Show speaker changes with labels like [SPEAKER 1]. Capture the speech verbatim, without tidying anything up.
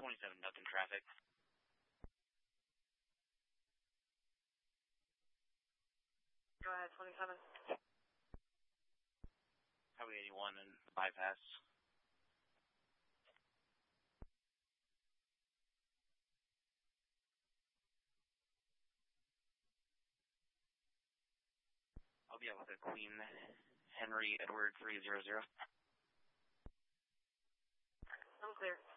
[SPEAKER 1] twenty-seven Duncan traffic.
[SPEAKER 2] Go ahead, twenty-seven.
[SPEAKER 1] Highway eighty-one and bypass. I'll be out with a Queen Henry Edward three zero zero.
[SPEAKER 2] I'm clear.